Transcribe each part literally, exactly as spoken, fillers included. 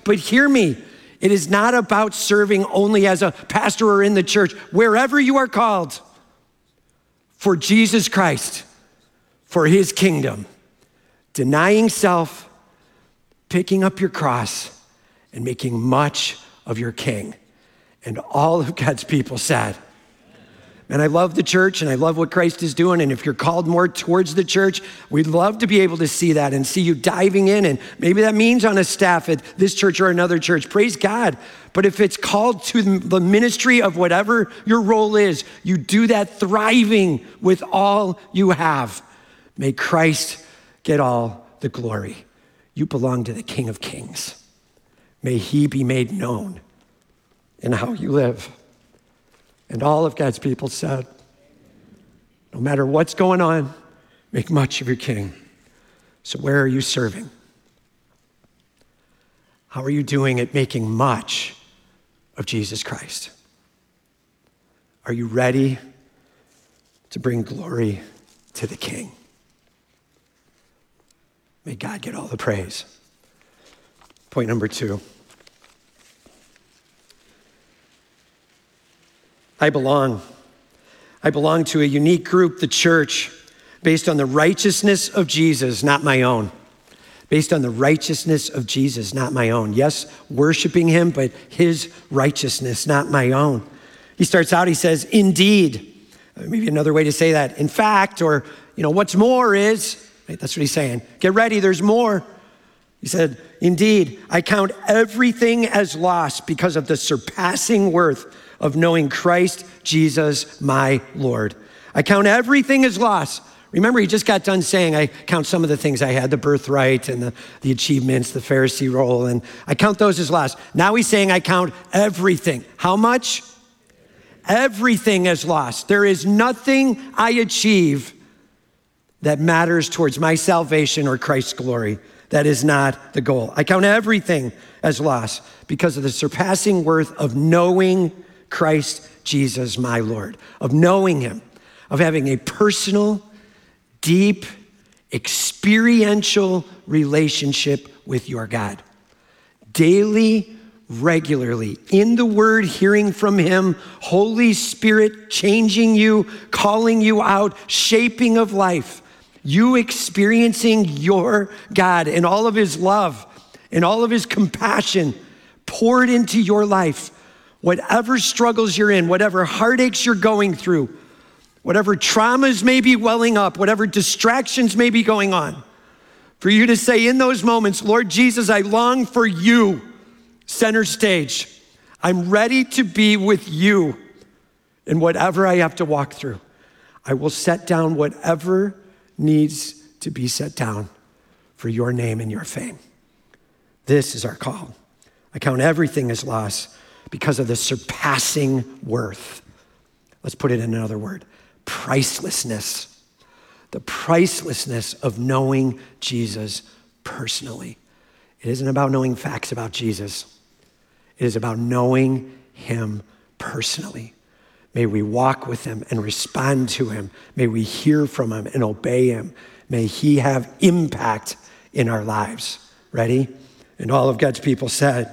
but hear me. It is not about serving only as a pastor or in the church. Wherever you are called, for Jesus Christ, for his kingdom, denying self, picking up your cross, and making much of your King. And all of God's people said, and I love the church and I love what Christ is doing. And if you're called more towards the church, we'd love to be able to see that and see you diving in. And maybe that means on a staff at this church or another church. Praise God. But if it's called to the ministry of whatever your role is, you do that thriving with all you have. May Christ get all the glory. You belong to the King of Kings. May he be made known in how you live. And all of God's people said, no matter what's going on, make much of your King. So where are you serving? How are you doing at making much of Jesus Christ? Are you ready to bring glory to the King? May God get all the praise. Point number two. I belong. I belong to a unique group, the church, based on the righteousness of Jesus, not my own. Based on the righteousness of Jesus, not my own. Yes, worshiping him, but his righteousness, not my own. He starts out, he says, indeed. Maybe another way to say that. In fact, or, you know, what's more is, right, that's what he's saying. Get ready, there's more. He said, indeed, I count everything as lost because of the surpassing worth of knowing Christ Jesus, my Lord. I count everything as loss. Remember, he just got done saying, I count some of the things I had, the birthright and the, the achievements, the Pharisee role, and I count those as loss. Now he's saying, I count everything. How much? Everything as loss. There is nothing I achieve that matters towards my salvation or Christ's glory. That is not the goal. I count everything as loss because of the surpassing worth of knowing Christ Jesus, my Lord, of knowing him, of having a personal, deep, experiential relationship with your God. Daily, regularly, in the word, hearing from him, Holy Spirit changing you, calling you out, shaping of life, you experiencing your God and all of his love and all of his compassion poured into your life. Whatever struggles you're in, whatever heartaches you're going through, whatever traumas may be welling up, whatever distractions may be going on, for you to say in those moments, Lord Jesus, I long for you, center stage. I'm ready to be with you in whatever I have to walk through. I will set down whatever needs to be set down for your name and your fame. This is our call. I count everything as loss because of the surpassing worth. Let's put it in another word, pricelessness. The pricelessness of knowing Jesus personally. It isn't about knowing facts about Jesus. It is about knowing him personally. May we walk with him and respond to him. May we hear from him and obey him. May he have impact in our lives. Ready? And all of God's people said,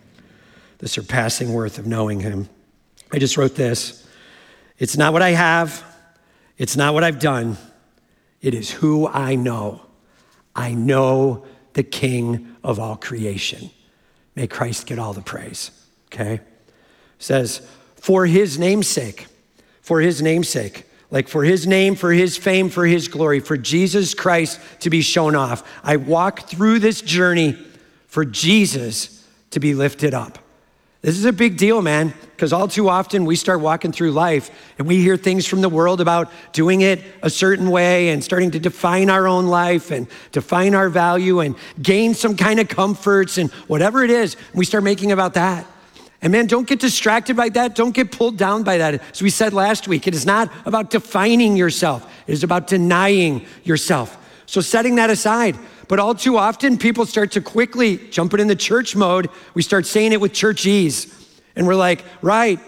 the surpassing worth of knowing him. I just wrote this. It's not what I have. It's not what I've done. It is who I know. I know the King of all creation. May Christ get all the praise, okay? It says, for his name's sake, for his name's sake, like for his name, for his fame, for his glory, for Jesus Christ to be shown off. I walk through this journey for Jesus to be lifted up. This is a big deal, man, because all too often we start walking through life and we hear things from the world about doing it a certain way and starting to define our own life and define our value and gain some kind of comforts and whatever it is, we start making about that. And man, don't get distracted by that. Don't get pulled down by that. As we said last week, it is not about defining yourself. It is about denying yourself. So setting that aside. But all too often, people start to quickly jump it in the church mode. We start saying it with churchese. And we're like, right,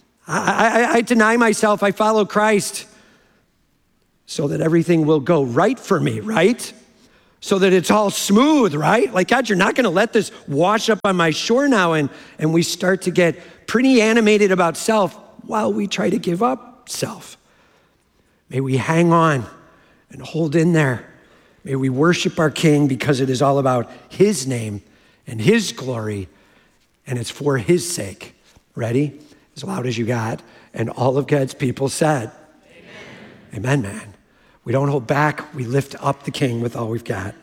I, I, I deny myself. I follow Christ so that everything will go right for me, right? so that it's all smooth, right? Like, God, you're not gonna let this wash up on my shore now. And, and we start to get pretty animated about self while we try to give up self. May we hang on and hold in there. May we worship our King because it is all about his name and his glory, and it's for his sake. Ready? As loud as you got. And all of God's people said, amen, amen, man. We don't hold back. We lift up the King with all we've got.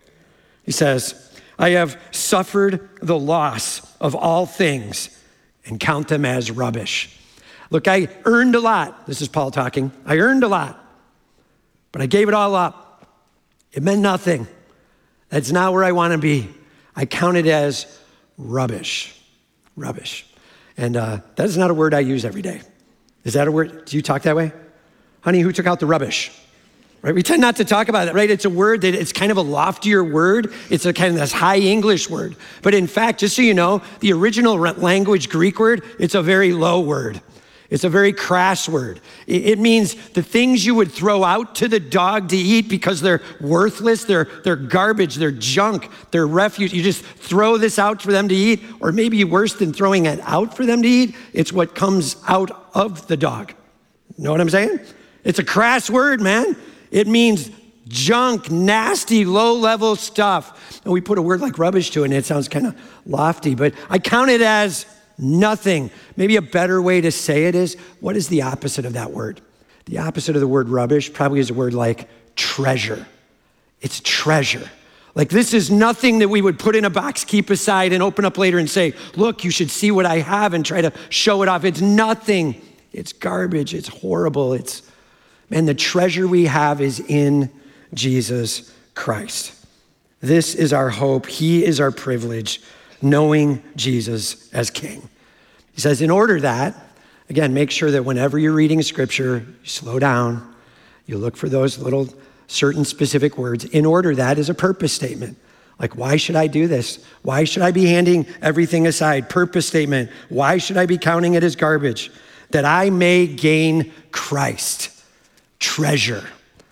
He says, I have suffered the loss of all things and count them as rubbish. Look, I earned a lot. This is Paul talking. I earned a lot, but I gave it all up. It meant nothing. That's not where I want to be. I count it as rubbish, rubbish. And uh, that is not a word I use every day. Is that a word? Do you talk that way? Honey, who took out the rubbish? Right? We tend not to talk about it, right? It's a word that it's kind of a loftier word. It's a kind of this high English word. But in fact, just so you know, the original language Greek word, it's a very low word. It's a very crass word. It means the things you would throw out to the dog to eat because they're worthless, they're, they're garbage, they're junk, they're refuse. You just throw this out for them to eat, or maybe worse than throwing it out for them to eat, it's what comes out of the dog. You know what I'm saying? It's a crass word, man. It means junk, nasty, low-level stuff. And we put a word like rubbish to it, and it sounds kind of lofty, but I count it as nothing. Maybe a better way to say it is, what is the opposite of that word? The opposite of the word rubbish probably is a word like treasure. It's treasure. Like, this is nothing that we would put in a box, keep aside, and open up later and say, look, you should see what I have, and try to show it off. It's nothing. It's garbage. It's horrible. It's, man, the treasure we have is in Jesus Christ. This is our hope. He is our privilege, knowing Jesus as King. He says, in order that, again, make sure that whenever you're reading scripture, you slow down, you look for those little certain specific words. In order that is a purpose statement. Like, why should I do this? Why should I be handing everything aside? Purpose statement. Why should I be counting it as garbage? That I may gain Christ, treasure,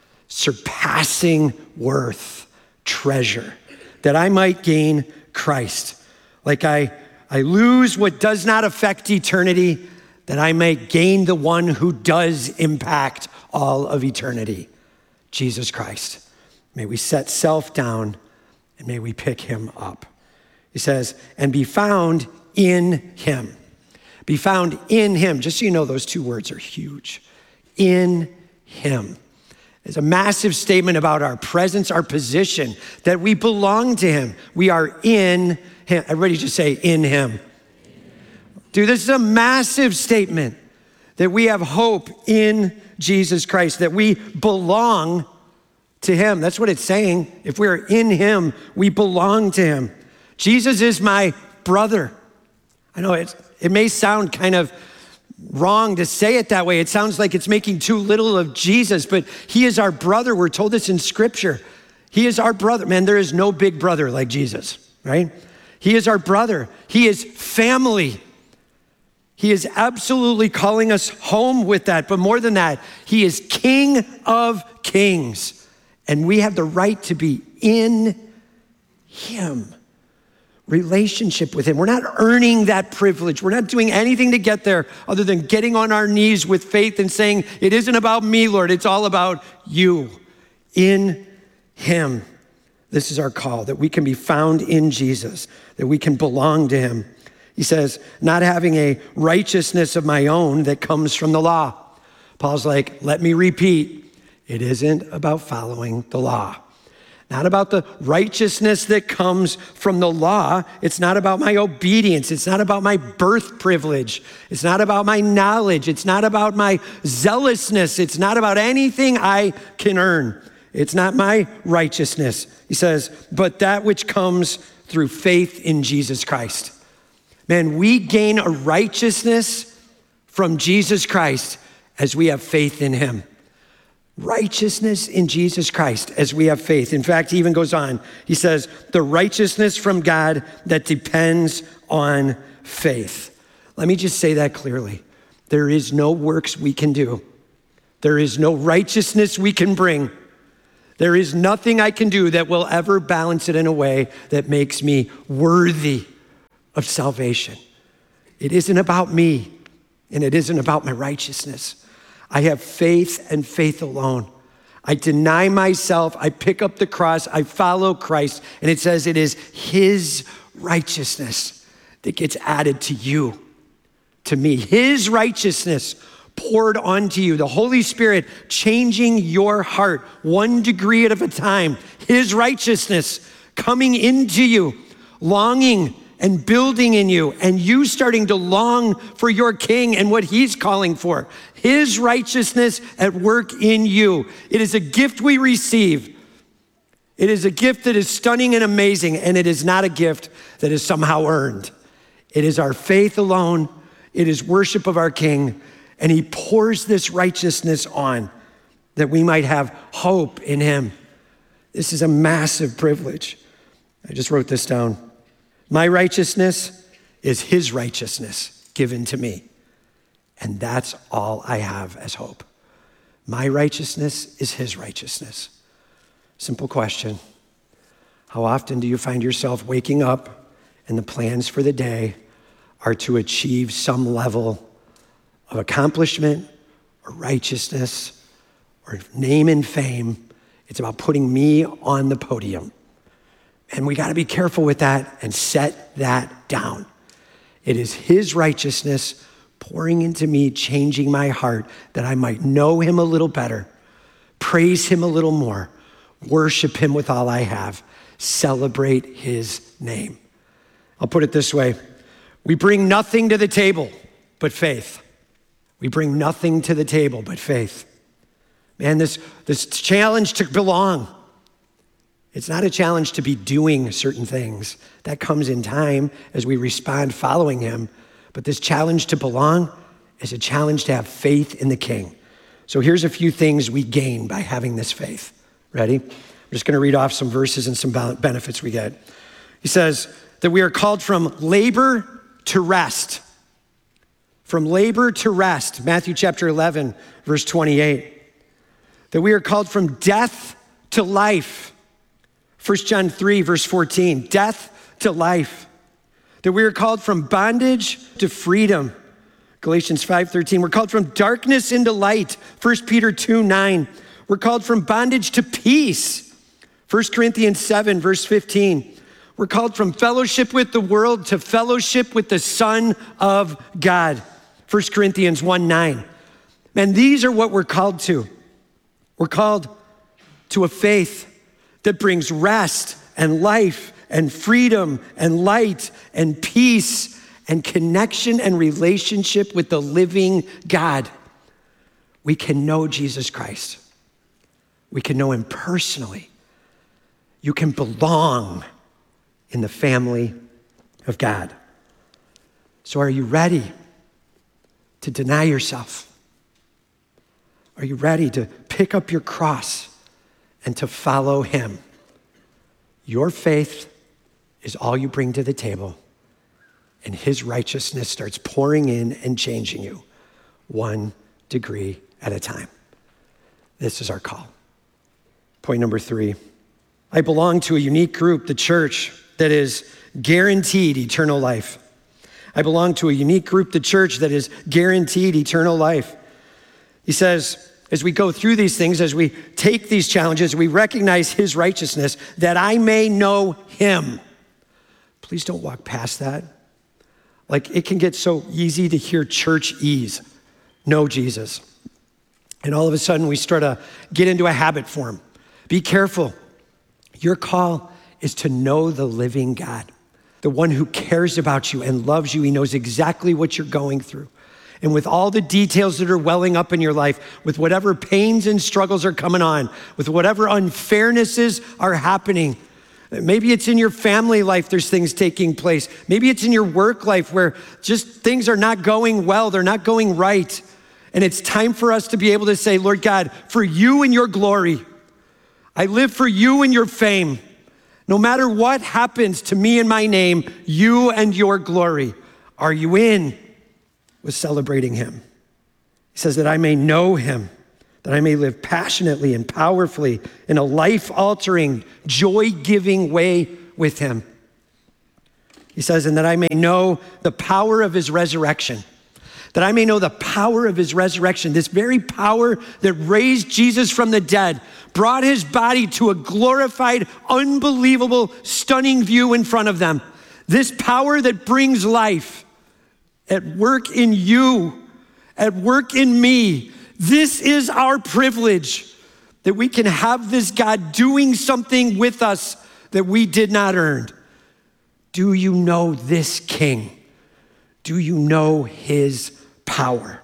surpassing worth, treasure. That I might gain Christ. Like I, I lose what does not affect eternity, that I may gain the one who does impact all of eternity, Jesus Christ. May we set self down and may we pick him up. He says, and be found in him. Be found in him. Just so you know, those two words are huge. In him. It's a massive statement about our presence, our position, that we belong to him. We are in him. Everybody just say, in him. Dude, this is a massive statement that we have hope in Jesus Christ, that we belong to him. That's what it's saying. If we're in him, we belong to him. Jesus is my brother. I know it, it may sound kind of wrong to say it that way. It sounds like it's making too little of Jesus, but he is our brother. We're told this in scripture. He is our brother. Man, there is no big brother like Jesus, right? He is our brother. He is family. He is absolutely calling us home with that. But more than that, he is King of Kings. And we have the right to be in him. Relationship with him. We're not earning that privilege. We're not doing anything to get there other than getting on our knees with faith and saying, it isn't about me, Lord. It's all about you. In him. This is our call, that we can be found in Jesus, that we can belong to him. He says, not having a righteousness of my own that comes from the law. Paul's like, let me repeat, it isn't about following the law. Not about the righteousness that comes from the law. It's not about my obedience. It's not about my birth privilege. It's not about my knowledge. It's not about my zealousness. It's not about anything I can earn. It's not my righteousness. He says, but that which comes through faith in Jesus Christ. Man, we gain a righteousness from Jesus Christ as we have faith in him. Righteousness in Jesus Christ as we have faith. In fact, he even goes on. He says, the righteousness from God that depends on faith. Let me just say that clearly. There is no works we can do. There is no righteousness we can bring There is nothing I can do that will ever balance it in a way that makes me worthy of salvation. It isn't about me, and it isn't about my righteousness. I have faith and faith alone. I deny myself, I pick up the cross, I follow Christ, and it says it is his righteousness that gets added to you, to me. His righteousness poured onto you, the Holy Spirit changing your heart one degree at a time. His righteousness coming into you, longing and building in you, and you starting to long for your King and what he's calling for. His righteousness at work in you. It is a gift we receive. It is a gift that is stunning and amazing, and it is not a gift that is somehow earned. It is our faith alone. It is worship of our King, and he pours this righteousness on that we might have hope in him. This is a massive privilege. I just wrote this down. My righteousness is his righteousness given to me. And that's all I have as hope. My righteousness is his righteousness. Simple question. How often do you find yourself waking up and the plans for the day are to achieve some level of accomplishment or righteousness or name and fame? It's about putting me on the podium. And we got to be careful with that and set that down. It is his righteousness pouring into me, changing my heart that I might know him a little better, praise him a little more, worship him with all I have, celebrate his name. I'll put it this way. We bring nothing to the table but faith. We bring nothing to the table but faith. Man, this, this challenge to belong. It's not a challenge to be doing certain things. That comes in time as we respond following him. But this challenge to belong is a challenge to have faith in the King. So here's a few things we gain by having this faith. Ready? I'm just going to read off some verses and some benefits we get. He says that we are called from labor to rest. From labor to rest. Matthew chapter eleven, verse twenty-eight. That we are called from death to life. First John three, verse fourteen. Death to life. That we are called from bondage to freedom. Galatians five thirteen. We're called from darkness into light. First Peter two nine. We're called from bondage to peace. First Corinthians seven, verse fifteen. We're called from fellowship with the world to fellowship with the Son of God. First Corinthians one nine. And these are what we're called to. We're called to a faith that brings rest and life and freedom and light and peace and connection and relationship with the living God. We can know Jesus Christ. We can know him personally. You can belong in the family of God. So are you ready to deny yourself? Are you ready to pick up your cross and to follow him? Your faith is all you bring to the table, and his righteousness starts pouring in and changing you one degree at a time. This is our call. Point number three, I belong to a unique group, the church, that is guaranteed eternal life. I belong to a unique group, the church, that is guaranteed eternal life. He says, as we go through these things, as we take these challenges, we recognize his righteousness, that I may know him. Please don't walk past that. Like, it can get so easy to hear church-ese, know Jesus. And all of a sudden, we start to get into a habit form. Be careful. Your call is to know the living God, the one who cares about you and loves you. He knows exactly what you're going through. And with all the details that are welling up in your life, with whatever pains and struggles are coming on, with whatever unfairnesses are happening, maybe it's in your family life, there's things taking place. Maybe it's in your work life where just things are not going well, they're not going right. And it's time for us to be able to say, Lord God, for you and your glory, I live for you and your fame. No matter what happens to me and my name, you and your glory. Are you in with celebrating him? He says that I may know him, that I may live passionately and powerfully in a life-altering, joy-giving way with him. He says, and that I may know the power of his resurrection, that I may know the power of his resurrection, this very power that raised Jesus from the dead, brought his body to a glorified, unbelievable, stunning view in front of them. This power that brings life at work in you, at work in me. This is our privilege, that we can have this God doing something with us that we did not earn. Do you know this King? Do you know his power?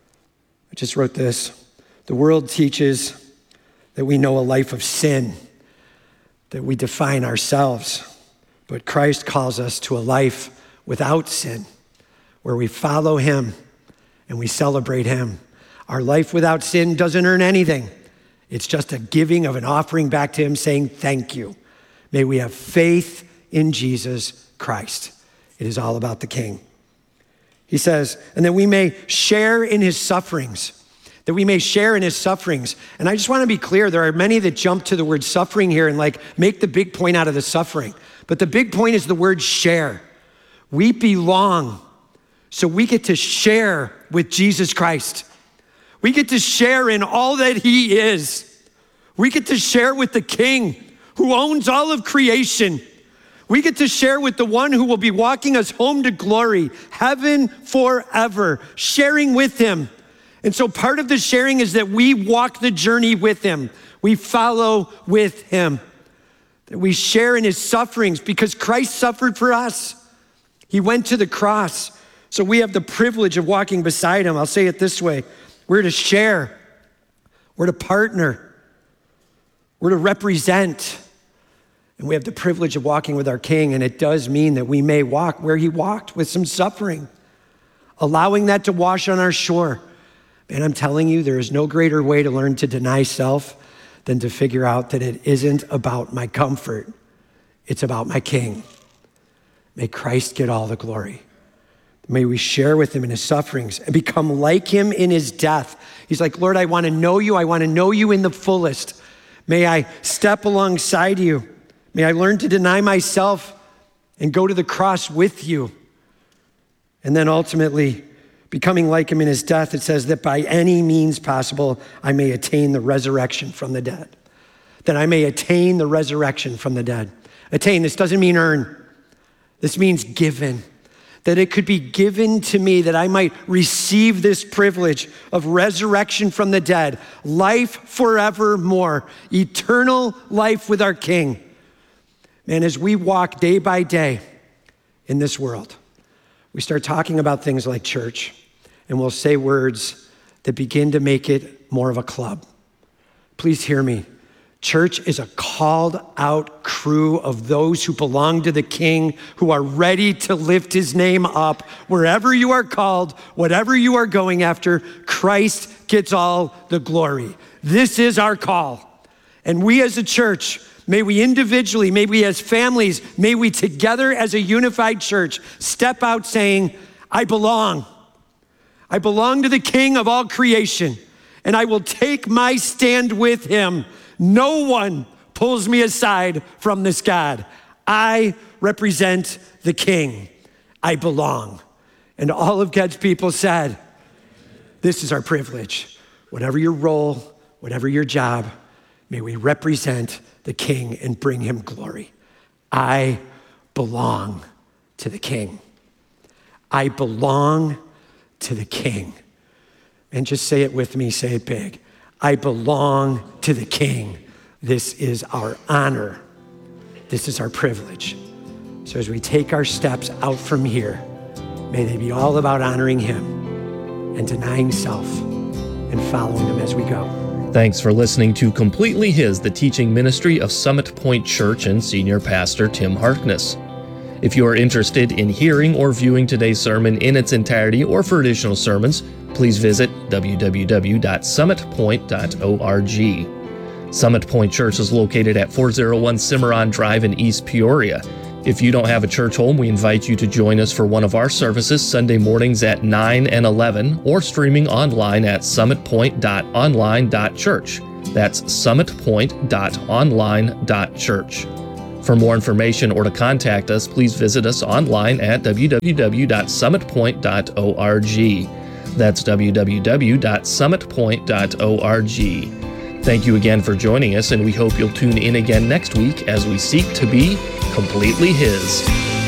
I just wrote this. The world teaches that we know a life of sin, that we define ourselves, but Christ calls us to a life without sin, where we follow him and we celebrate him. Our life without sin doesn't earn anything. It's just a giving of an offering back to him saying, thank you. May we have faith in Jesus Christ. It is all about the King. He says, and that we may share in his sufferings, that we may share in his sufferings. And I just want to be clear, there are many that jump to the word suffering here and like make the big point out of the suffering. But the big point is the word share. We belong, so we get to share with Jesus Christ. We get to share in all that he is. We get to share with the King who owns all of creation. We get to share with the one who will be walking us home to glory, heaven forever, sharing with him. And so part of the sharing is that we walk the journey with him. We follow with him. That we share in his sufferings because Christ suffered for us. He went to the cross. So we have the privilege of walking beside him. I'll say it this way. We're to share. We're to partner. We're to represent. And we have the privilege of walking with our King. And it does mean that we may walk where he walked with some suffering, allowing that to wash on our shore. And I'm telling you, there is no greater way to learn to deny self than to figure out that it isn't about my comfort. It's about my King. May Christ get all the glory. May we share with him in his sufferings and become like him in his death. He's like, Lord, I want to know you. I want to know you in the fullest. May I step alongside you. May I learn to deny myself and go to the cross with you. And then ultimately, becoming like him in his death, it says that by any means possible, I may attain the resurrection from the dead. That I may attain the resurrection from the dead. Attain, this doesn't mean earn. This means given. That it could be given to me that I might receive this privilege of resurrection from the dead, life forevermore, eternal life with our King. Man, as we walk day by day in this world, we start talking about things like church, and we'll say words that begin to make it more of a club. Please hear me. Church is a called out crew of those who belong to the King, who are ready to lift his name up. Wherever you are called, whatever you are going after, Christ gets all the glory. This is our call. And we as a church, may we individually, may we as families, may we together as a unified church step out saying, I belong. I belong to the King of all creation, and I will take my stand with him. No one pulls me aside from this God. I represent the King. I belong. And all of God's people said, this is our privilege. Whatever your role, whatever your job, may we represent the King and bring him glory. I belong to the King. I belong to the King. And just say it with me, say it big. I belong to the King. This is our honor. This is our privilege. So as we take our steps out from here, may they be all about honoring him and denying self and following him as we go. Thanks for listening to Completely His, the teaching ministry of Summit Point Church and Senior Pastor Tim Harkness. If you are interested in hearing or viewing today's sermon in its entirety or for additional sermons, please visit w w w dot summit point dot org. Summit Point Church is located at four oh one Cimarron Drive in East Peoria. If you don't have a church home, we invite you to join us for one of our services Sunday mornings at nine and eleven, or streaming online at summit point dot online dot church. That's summit point dot online dot church. For more information or to contact us, please visit us online at w w w dot summit point dot org. That's w w w dot summit point dot org. Thank you again for joining us, and we hope you'll tune in again next week as we seek to be completely His.